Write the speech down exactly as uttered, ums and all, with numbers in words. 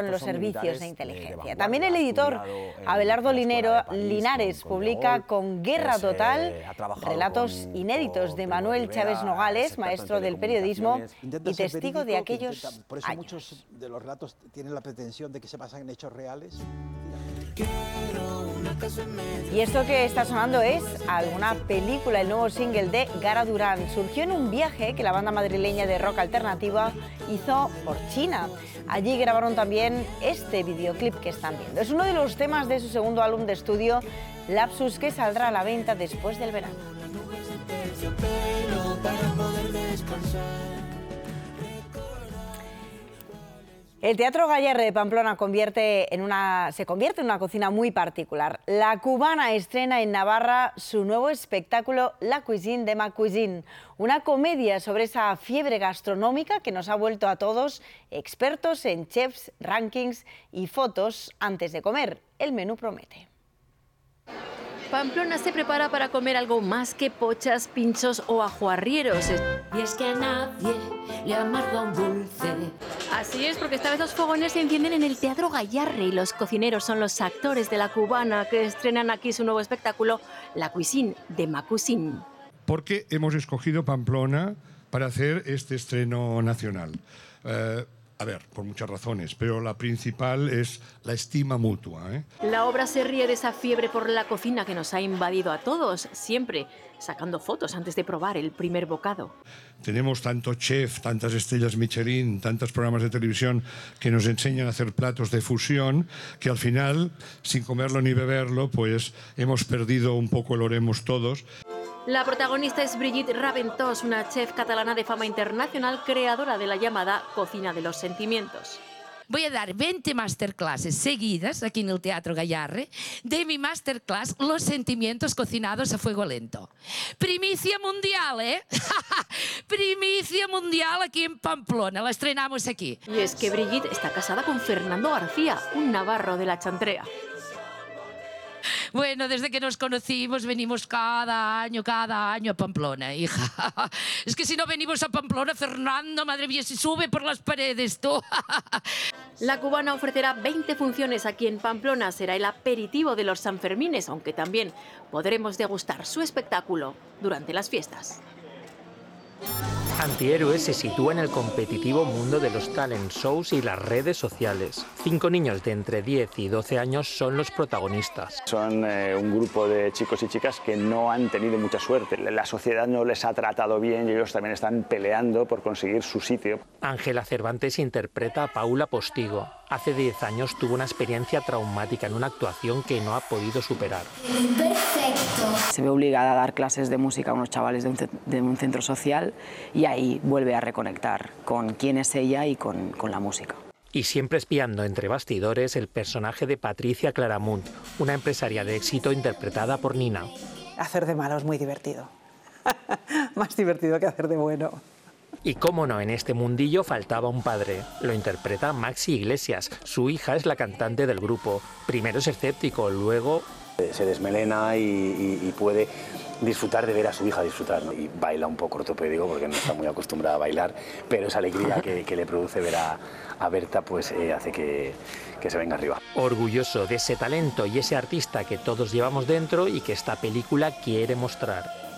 con los servicios de inteligencia. También el editor Abelardo Linero, Linares publica Con Guerra Total relatos inéditos de Manuel Chávez Nogales, maestro del periodismo y testigo de aquellos años. Por eso muchos de los relatos tienen la pretensión de que se basan en hechos reales. Y esto que está sonando es alguna película, el nuevo single de Gara Durán. Surgió en un viaje que la banda madrileña de rock alternativa hizo por China. Allí grabaron también este videoclip que están viendo. Es uno de los temas de su segundo álbum de estudio, Lapsus, que saldrá a la venta después del verano. El Teatro Gayarre de Pamplona convierte en una, se convierte en una cocina muy particular. La Cubana estrena en Navarra su nuevo espectáculo La Cuisine de ma Cuisine, una comedia sobre esa fiebre gastronómica que nos ha vuelto a todos expertos en chefs, rankings y fotos antes de comer. El menú promete. Pamplona se prepara para comer algo más que pochas, pinchos o ajuarrieros. Y es que a nadie le amarga un dulce. Así es, porque esta vez los fogones se encienden en el Teatro Gayarre y los cocineros son los actores de La Cubana que estrenan aquí su nuevo espectáculo, La Cuisine de ma Cuisine. Porque hemos escogido Pamplona para hacer este estreno nacional. Eh, A ver, por muchas razones, pero la principal es la estima mutua, ¿eh? La obra se ríe de esa fiebre por la cocina que nos ha invadido a todos, siempre sacando fotos antes de probar el primer bocado. Tenemos tanto chef, tantas estrellas Michelin, tantos programas de televisión que nos enseñan a hacer platos de fusión, que al final, sin comerlo ni beberlo, pues hemos perdido un poco el oremos todos. La protagonista es Brigitte Raventós, una chef catalana de fama internacional, creadora de la llamada cocina de los sentimientos. Voy a dar veinte masterclasses seguidas aquí en el Teatro Gayarre de mi masterclass Los sentimientos cocinados a fuego lento. Primicia mundial, ¿eh? Primicia mundial aquí en Pamplona, la estrenamos aquí. Y es que Brigitte está casada con Fernando García, un navarro de la Chantrea. Bueno, desde que nos conocimos venimos cada año, cada año a Pamplona, hija. Es que si no venimos a Pamplona, Fernando, madre mía, se sube por las paredes, tú. La Cubana ofrecerá veinte funciones aquí en Pamplona. Será el aperitivo de los Sanfermines, aunque también podremos degustar su espectáculo durante las fiestas. Antihéroes se sitúa en el competitivo mundo de los talent shows y las redes sociales. Cinco niños de entre diez y doce años son los protagonistas. Son eh, un grupo de chicos y chicas que no han tenido mucha suerte. La sociedad no les ha tratado bien y ellos también están peleando por conseguir su sitio. Ángela Cervantes interpreta a Paula Postigo. Hace diez años tuvo una experiencia traumática en una actuación que no ha podido superar. Perfecto. Se ve obligada a dar clases de música a unos chavales de un, de un centro social y ahí vuelve a reconectar con quién es ella y con, con la música. Y siempre espiando entre bastidores el personaje de Patricia Claramunt, una empresaria de éxito interpretada por Nina. Hacer de malo es muy divertido. Más divertido que hacer de bueno. Y cómo no, en este mundillo faltaba un padre. Lo interpreta Maxi Iglesias. Su hija es la cantante del grupo. Primero es escéptico, luego... Se desmelena y, y, y puede disfrutar de ver a su hija disfrutar, ¿no? Y baila un poco ortopédico porque no está muy acostumbrada a bailar, pero esa alegría que, que le produce ver a, a Berta pues eh, hace que, que se venga arriba. Orgulloso de ese talento y ese artista que todos llevamos dentro y que esta película quiere mostrar.